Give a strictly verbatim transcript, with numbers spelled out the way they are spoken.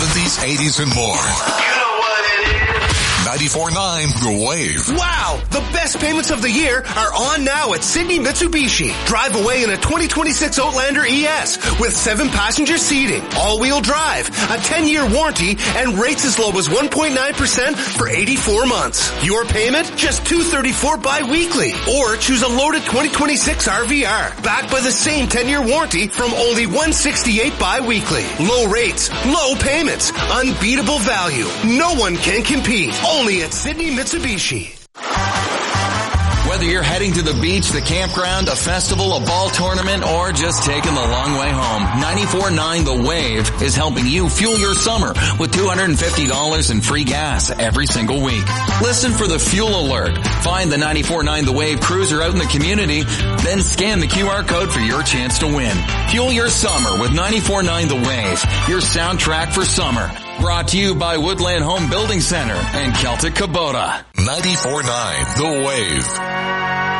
seventies, eighties, and more. ninety-four point nine The Wave. Wow! The best payments of the year are on now at Sydney Mitsubishi. Drive away in a twenty twenty-six Outlander E S with seven passenger seating, all-wheel drive, a ten-year warranty, and rates as low as one point nine percent for eighty-four months. Your payment? Just two hundred thirty-four dollars bi-weekly. Or choose a loaded twenty twenty-six R V R, backed by the same ten-year warranty from only one hundred sixty-eight dollars bi-weekly. Low rates, low payments, unbeatable value. No one can compete. Only at Sydney Mitsubishi. Whether you're heading to the beach, the campground, a festival, a ball tournament, or just taking the long way home, ninety-four point nine The Wave is helping you fuel your summer with two hundred fifty dollars in free gas every single week. Listen for the fuel alert. Find the ninety-four point nine The Wave cruiser out in the community, then scan the Q R code for your chance to win. Fuel your summer with ninety-four point nine The Wave, your soundtrack for summer. Brought to you by Woodland Home Building Center and Celtic Kubota. ninety-four point nine The Wave.